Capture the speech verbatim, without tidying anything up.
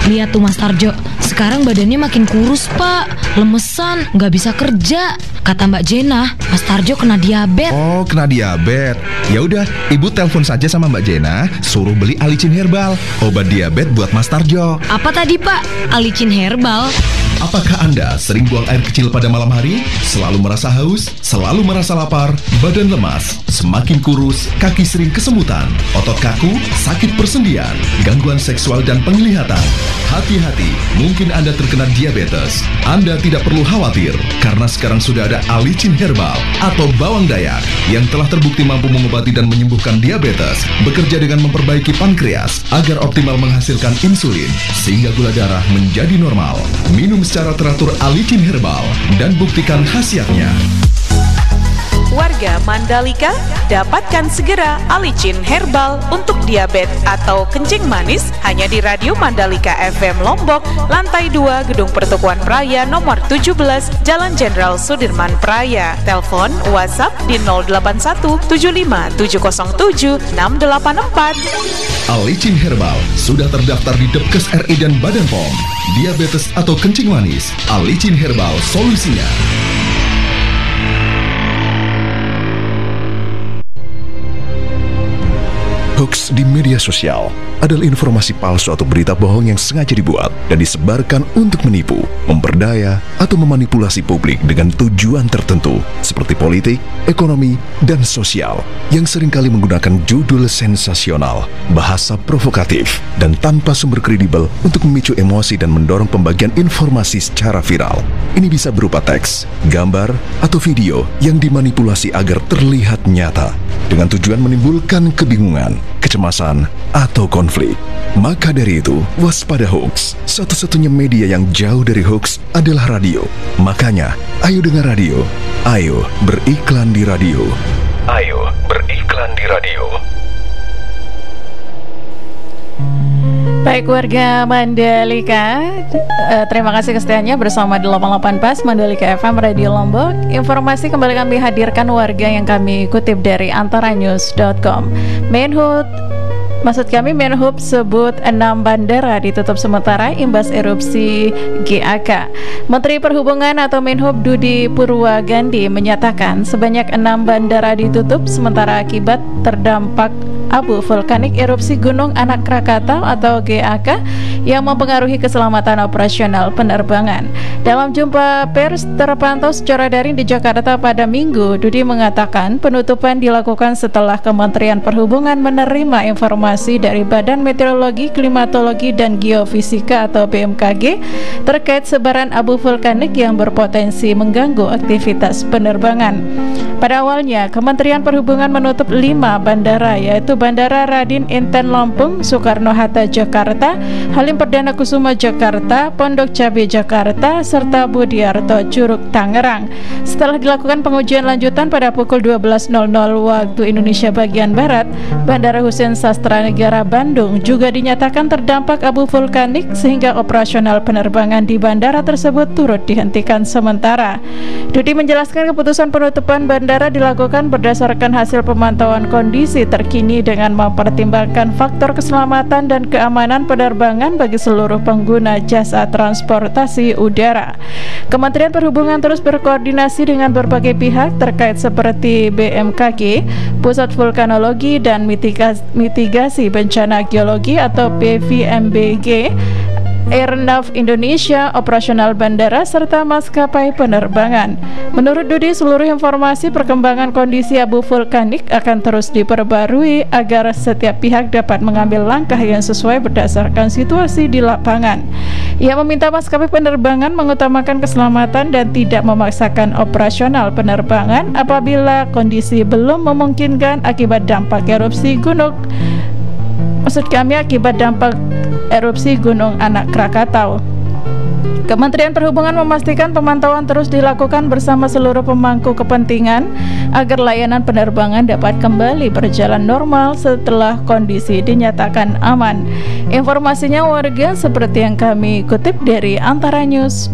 Lihat tuh Mas Tarjo, sekarang badannya makin kurus Pak, lemesan, nggak bisa kerja. Kata Mbak Jena, Mas Tarjo kena diabetes. Oh, kena diabetes. Ya udah, Ibu telepon saja sama Mbak Jena, suruh beli Alicin Herbal, obat diabetes buat Mas Tarjo. Apa tadi Pak? Alicin Herbal? Apakah Anda sering buang air kecil pada malam hari? Selalu merasa haus? Selalu merasa lapar? Badan lemas? Semakin kurus? Kaki sering kesemutan? Otot kaku? Sakit persendian? Gangguan seksual dan penglihatan? Hati-hati, mungkin Anda terkena diabetes. Anda tidak perlu khawatir, karena sekarang sudah ada Alicin Herbal atau bawang dayak yang telah terbukti mampu mengobati dan menyembuhkan diabetes, bekerja dengan memperbaiki pankreas agar optimal menghasilkan insulin, sehingga gula darah menjadi normal. Minum secara teratur Alicin Herbal dan buktikan khasiatnya. Warga Mandalika, dapatkan segera Alicin Herbal untuk diabetes atau kencing manis hanya di Radio Mandalika F M Lombok, lantai dua Gedung Pertukuan Praya nomor tujuh belas, Jalan Jenderal Sudirman Praya. Telepon WhatsApp di nol delapan satu tujuh lima tujuh nol tujuh enam delapan empat. Alicin Herbal sudah terdaftar di Depkes R I dan Badan P O M. Diabetes atau kencing manis, Alicin Herbal solusinya. Hoax di media sosial adalah informasi palsu atau berita bohong yang sengaja dibuat dan disebarkan untuk menipu, memperdaya, atau memanipulasi publik dengan tujuan tertentu seperti politik, ekonomi, dan sosial yang seringkali menggunakan judul sensasional, bahasa provokatif, dan tanpa sumber kredibel untuk memicu emosi dan mendorong pembagian informasi secara viral. Ini bisa berupa teks, gambar, atau video yang dimanipulasi agar terlihat nyata dengan tujuan menimbulkan kebingungan, kecemasan, atau konflik. Maka dari itu, waspada hoax. Satu-satunya media yang jauh dari hoax adalah radio. Makanya, ayo dengar radio. Ayo beriklan di radio. Ayo beriklan di radio. Baik warga Mandalika, uh, terima kasih kesetiaannya bersama delapan puluh delapan Pas Mandalika F M Radio Lombok. Informasi kembali kami hadirkan warga yang kami kutip dari antaranews dot com. Menhub Maksud kami Menhub sebut enam bandara ditutup sementara imbas erupsi G A K. Menteri Perhubungan atau Menhub Budi Purwagandi menyatakan sebanyak enam bandara ditutup sementara akibat terdampak abu vulkanik erupsi Gunung Anak Krakatau atau G A K yang mempengaruhi keselamatan operasional penerbangan. Dalam jumpa pers terpantau secara daring di Jakarta pada Minggu, Budi mengatakan penutupan dilakukan setelah Kementerian Perhubungan menerima informasi dari Badan Meteorologi, Klimatologi, dan Geofisika atau B M K G terkait sebaran abu vulkanik yang berpotensi mengganggu aktivitas penerbangan. Pada awalnya, Kementerian Perhubungan menutup lima bandara, yaitu Bandara Radin Inten Lampung, Soekarno-Hatta Jakarta, Halim Perdana Kusuma Jakarta, Pondok Cabe Jakarta, serta Budiarto Curug Tangerang. Setelah dilakukan pengujian lanjutan pada pukul dua belas waktu Indonesia bagian Barat, Bandara Hussein Sastra Negara Bandung juga dinyatakan terdampak abu vulkanik sehingga operasional penerbangan di bandara tersebut turut dihentikan sementara. Budi menjelaskan keputusan penutupan bandara dilakukan berdasarkan hasil pemantauan kondisi terkini dengan mempertimbangkan faktor keselamatan dan keamanan penerbangan bagi seluruh pengguna jasa transportasi udara. Kementerian Perhubungan terus berkoordinasi dengan berbagai pihak terkait seperti B M K G, Pusat Vulkanologi dan Mitigasi, Mitigasi Bencana Geologi atau P V M B G, Airnav Indonesia, operasional bandara, serta maskapai penerbangan. Menurut Budi, seluruh informasi perkembangan kondisi abu vulkanik akan terus diperbarui agar setiap pihak dapat mengambil langkah yang sesuai berdasarkan situasi di lapangan. Ia meminta maskapai penerbangan mengutamakan keselamatan dan tidak memaksakan operasional penerbangan apabila kondisi belum memungkinkan akibat dampak erupsi gunung Maksud kami akibat dampak erupsi Gunung Anak Krakatau. Kementerian Perhubungan memastikan pemantauan terus dilakukan bersama seluruh pemangku kepentingan agar layanan penerbangan dapat kembali berjalan normal setelah kondisi dinyatakan aman. Informasinya warga seperti yang kami kutip dari antaranews